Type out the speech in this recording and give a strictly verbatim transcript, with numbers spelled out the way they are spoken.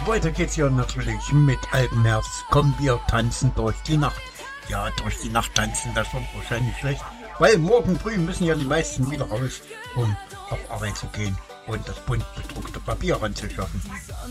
weiter geht's hier natürlich mit Alpenherbst. Kommen wir tanzen durch die Nacht. Ja, durch die Nacht tanzen, das wird wahrscheinlich schlecht. Weil morgen früh müssen ja die meisten wieder raus, um auf Arbeit zu gehen und das bunt bedruckte Papier ranzuschaffen.